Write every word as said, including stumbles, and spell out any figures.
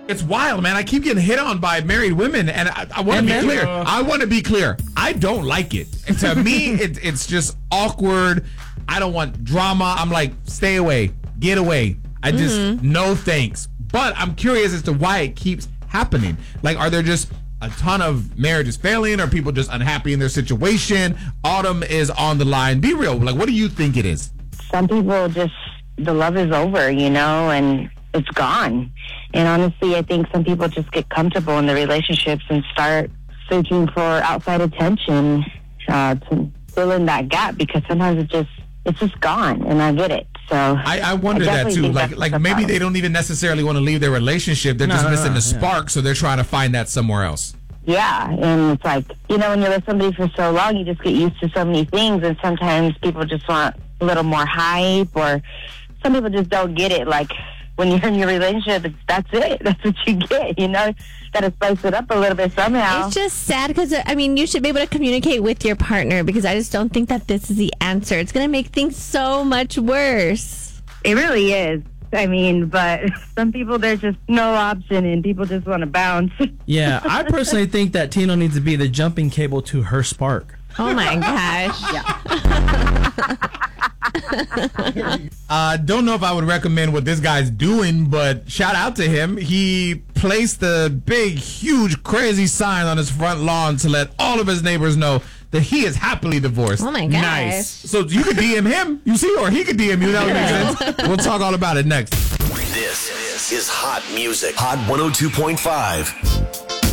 It's wild, man. I keep getting hit on by married women, and I, I want to be men? clear. Uh, I want to be clear. I don't like it. And to me, it, it's just awkward. I don't want drama. I'm like, stay away. Get away. I just, Mm-hmm. no thanks. But I'm curious as to why it keeps happening. Like, are there just a ton of marriages failing? Are people just unhappy in their situation? Autumn is on the line. Be real. Like, what do you think it is? Some people just, the love is over, you know, and it's gone. And honestly, I think some people just get comfortable in their relationships and start searching for outside attention uh, to fill in that gap, because sometimes it just, it's just gone, and I get it. So I, I wonder I that definitely too. think Like, that's like the maybe problem. they don't even necessarily want to leave their relationship. They're No, just no, missing no, the yeah. spark, so they're trying to find that somewhere else. Yeah, and it's like, you know, when you're with somebody for so long, you just get used to so many things, and sometimes people just want a little more hype, or some people just don't get it. Like, when you're in your relationship, it's, that's it. That's what you get, you know? Got to spice it up a little bit somehow. It's just sad because, I mean, you should be able to communicate with your partner, because I just don't think that this is the answer. It's going to make things so much worse. It really is. I mean, but some people, there's just no option, and people just want to bounce. Yeah, I personally think that Tino needs to be the jumping cable to her spark. Oh, my gosh. Uh, don't know if I would recommend what this guy's doing, but shout out to him. He placed the big, huge, crazy sign on his front lawn to let all of his neighbors know that he is happily divorced. Oh, my gosh. Nice. So you could D M him, you see, or he could D M you. That would make sense. We'll talk all about it next. This is Hot Music. Hot one oh two point five.